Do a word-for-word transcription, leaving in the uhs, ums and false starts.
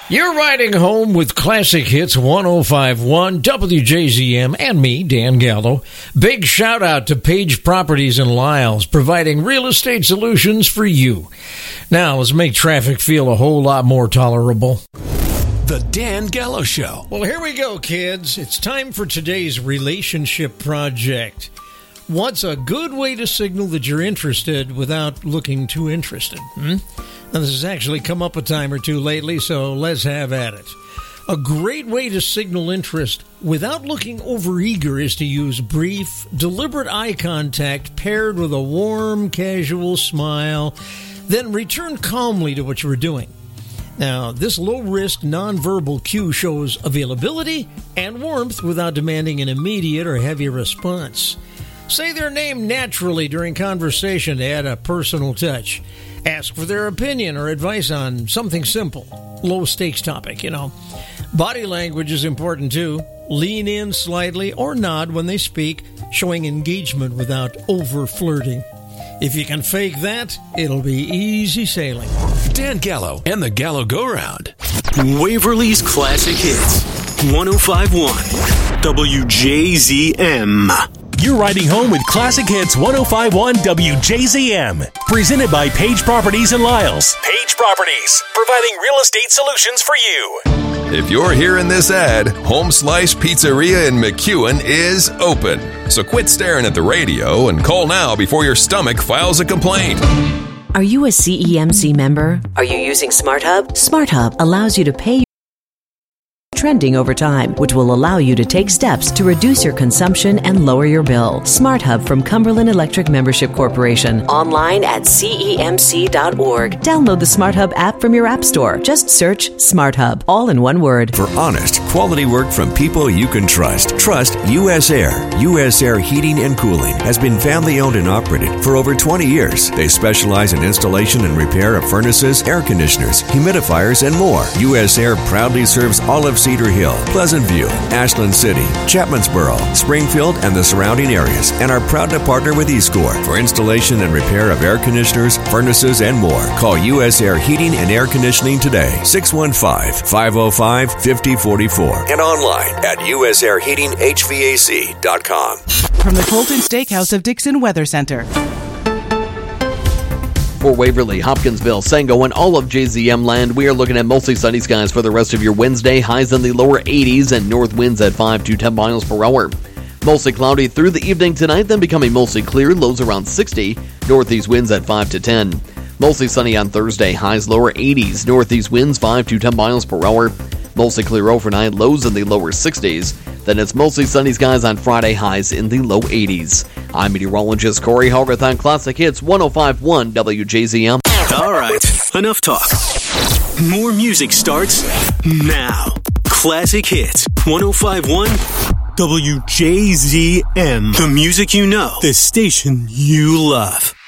You're riding home with Classic Hits one oh five point one W J Z M and me, Dan Gallo. Big shout out to Page Properties in Lyles, providing real estate solutions for you. Now let's make traffic feel a whole lot more tolerable. The Dan Gallo Show. Well, here we go, kids. It's time for today's relationship project. What's a good way to signal that you're interested without looking too interested? Hmm? Now, this has actually come up a time or two lately, so let's have at it. A great way to signal interest without looking overeager is to use brief, deliberate eye contact paired with a warm, casual smile, then return calmly to what you were doing. Now, this low-risk, nonverbal cue shows availability and warmth without demanding an immediate or heavy response. Say their name naturally during conversation to add a personal touch. Ask for their opinion or advice on something simple. Low-stakes topic, you know. Body language is important, too. Lean in slightly or nod when they speak, showing engagement without over-flirting. If you can fake that, it'll be easy sailing. Dan Gallo and the Gallo Go-Round. Waverly's Classic Hits. one oh five point one W J Z M. You're riding home with Classic Hits one oh five point one W J Z M. Presented by Page Properties in Lyles. Page Properties, providing real estate solutions for you. If you're hearing this ad, Home Slice Pizzeria in McEwen is open. So quit staring at the radio and call now before your stomach files a complaint. Are you a C E M C member? Are you using SmartHub? SmartHub allows you to pay trending over time, which will allow you to take steps to reduce your consumption and lower your bill. SmartHub from Cumberland Electric Membership Corporation. Online at C E M C dot org. Download the SmartHub app from your app store. Just search SmartHub, all in one word. For honest, quality work from people you can trust. Trust U S Air. U S Air Heating and Cooling has been family owned and operated for over twenty years. They specialize in installation and repair of furnaces, air conditioners, humidifiers, and more. U S Air proudly serves Olive Cedar Hill, Pleasant View, Ashland City, Chapmansboro, Springfield, and the surrounding areas, and are proud to partner with eScore for installation and repair of air conditioners, furnaces, and more. Call U S Air Heating and Air Conditioning today, six one five, five oh five, five oh four four, and online at U S air heating H V A C dot com. From the Colton Steakhouse of Dixon Weather Center. For Waverly, Hopkinsville, Sango, and all of J Z M land, we are looking at mostly sunny skies for the rest of your Wednesday. Highs in the lower eighties and north winds at five to ten miles per hour. Mostly cloudy through the evening tonight, then becoming mostly clear. Lows around sixty. Northeast winds at five to ten. Mostly sunny on Thursday. Highs lower eighties. Northeast winds five to ten miles per hour. Mostly clear overnight. Lows in the lower sixties. Then it's mostly sunny skies on Friday. Highs in the low eighties. I'm meteorologist Corey Hogarth on Classic Hits one oh five point one W J Z M. All right, enough talk. More music starts now. Classic Hits one oh five point one W J Z M. The music you know, the station you love.